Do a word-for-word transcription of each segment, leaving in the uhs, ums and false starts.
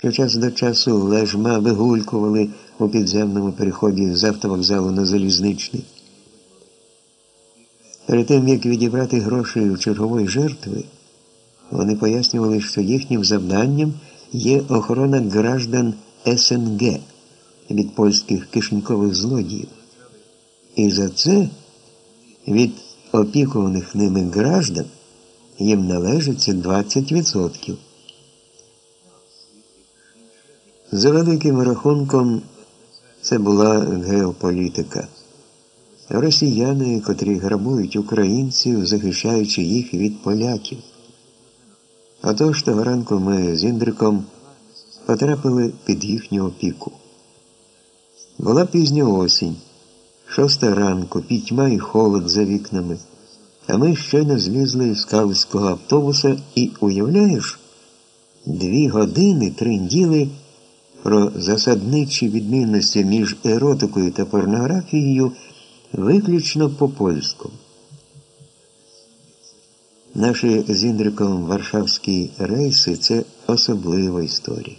що час до часу лежма вигулькували у підземному переході з автовокзалу на Залізничний. Перед тим, як відібрати гроші у чергової жертви, вони пояснювали, що їхнім завданням є охорона граждан ес ен ге від польських кишенькових злодіїв. І за це від опікуваних ними граждан їм належиться двадцять відсотків. За великим рахунком, це була геополітика. Росіяни, котрі грабують українців, захищаючи їх від поляків. Отож, того ранку ми з Індриком потрапили під їхню опіку. Була пізня осінь, шоста ранку, пітьма і холод за вікнами. А ми щойно злізли з кавського автобуса і, уявляєш, дві години тринділи про засадничі відмінності між еротикою та порнографією виключно по-польську. Наші з Індриком варшавські рейси – це особлива історія.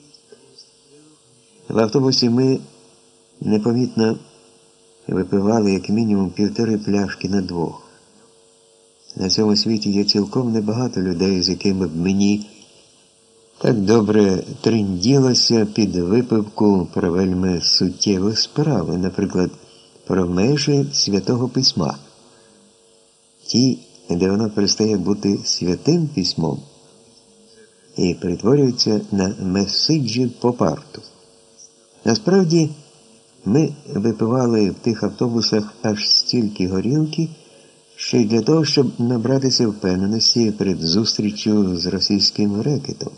В автобусі ми непомітно випивали як мінімум півтори пляшки на двох. На цьому світі є цілком небагато людей, з якими б мені так добре тринділося під випивку про вельми суттєвих справ, наприклад, про межі Святого Письма. Ті, де воно перестає бути святим письмом і перетворюється на меседжі поп-арту. Насправді, ми випивали в тих автобусах аж стільки горілки, що й для того, щоб набратися впевненості перед зустрічю з російським рекетом.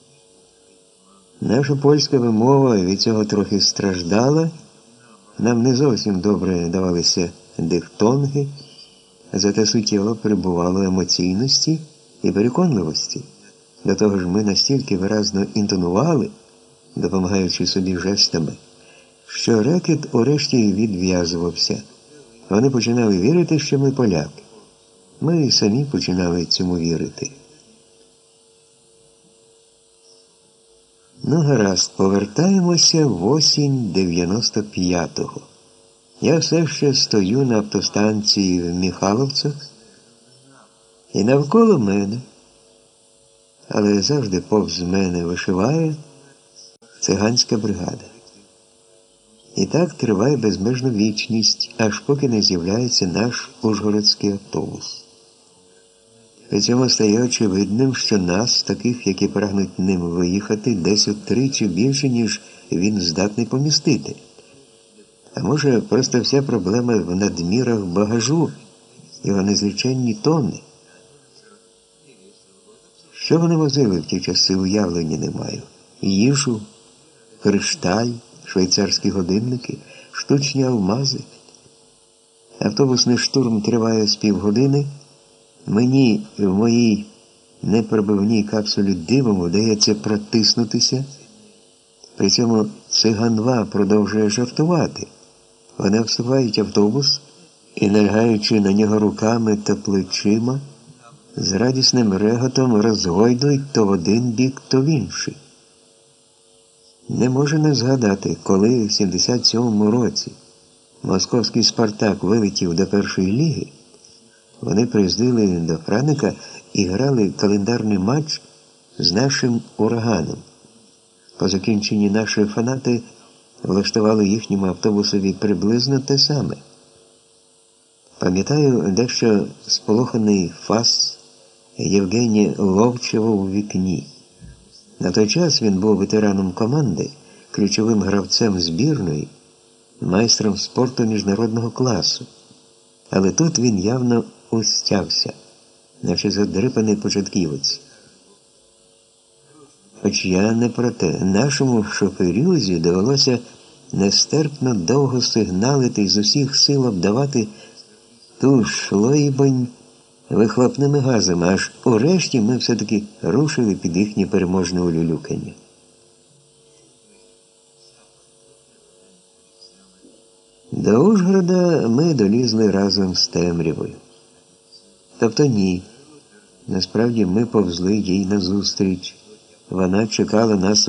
Наша польська вимова від цього трохи страждала, нам не зовсім добре давалися дифтонги, зате суттєво перебувало емоційності і переконливості. До того ж ми настільки виразно інтонували, допомагаючи собі жестами, що рекет урешті відв'язувався. Вони починали вірити, що ми поляки. Ми і самі починали цьому вірити. Ну, гаразд, повертаємося в осінь дев'яносто п'ятого. Я все ще стою на автостанції в Михайловцях, і навколо мене, але завжди повз мене вишиває циганська бригада. І так триває безмежну вічність, аж поки не з'являється наш ужгородський автобус. При цьому стає очевидним, що нас, таких, які прагнуть ним виїхати, десь утричі більше, ніж він здатний помістити. А може, просто вся проблема в надмірах багажу, його незліченні тонни. Що вони возили в ті часи, уявлення не маю. Їжу, кришталь, швейцарські годинники, штучні алмази. Автобусний штурм триває з півгодини. Мені в моїй непробивній капсулі дивом вдається протиснутися. При цьому циганва продовжує жартувати. Вони вступають в автобус і, налягаючи на нього руками та плечима, з радісним реготом розгойдують то в один бік, то в інший. Не можу не згадати, коли в сімдесят сьомому році московський «Спартак» вилетів до першої ліги, вони приїздили до Франика і грали календарний матч з нашим «Ураганом». По закінченні наші фанати влаштували їхньому автобусові приблизно те саме. Пам'ятаю дещо сполоханий фас Євгенія Ловчева у вікні. На той час він був ветераном команди, ключовим гравцем збірної, майстром спорту міжнародного класу. Але тут він явно устявся, наче задрипаний початківець. Хоч я не про те, нашому шоферюзі довелося нестерпно довго сигналити і з усіх сил обдавати ту шлойбань вихлопними газами, аж урешті ми все-таки рушили під їхнє переможне улюлюкання. До Ужгорода ми долізли разом з темрявою. Тобто ні, насправді ми повзли їй назустріч. Вона чекала нас